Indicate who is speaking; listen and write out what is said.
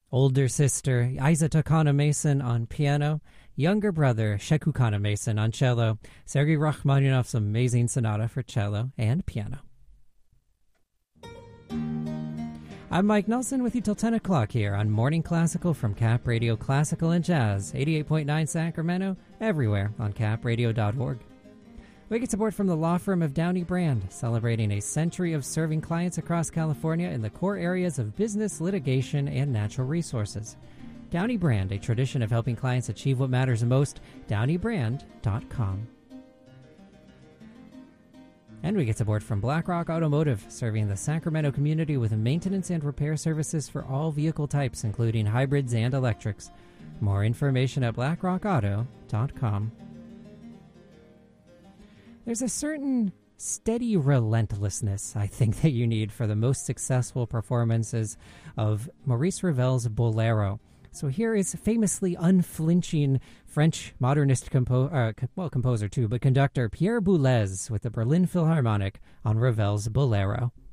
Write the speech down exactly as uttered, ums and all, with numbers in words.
Speaker 1: Older sister Isa Takana Mason on piano. Younger brother Sheku Kana Mason on cello. Sergei Rachmaninoff's amazing sonata for cello and piano. I'm Mike Nelson with you till ten o'clock here on Morning Classical from Cap Radio Classical and Jazz, eighty-eight point nine Sacramento, everywhere on cap radio dot org. We get support from the law firm of Downey Brand, celebrating a century of serving clients across California in the core areas of business, litigation, and natural resources. Downey Brand, a tradition of helping clients achieve what matters most, downey brand dot com. And we get support from BlackRock Automotive, serving the Sacramento community with maintenance and repair services for all vehicle types, including hybrids and electrics. More information at black rock auto dot com. There's a certain steady relentlessness, I think, that you need for the most successful performances of Maurice Ravel's Bolero. So here is famously unflinching French modernist compo- uh, well, composer too, but conductor Pierre Boulez with the Berlin Philharmonic on Ravel's Bolero.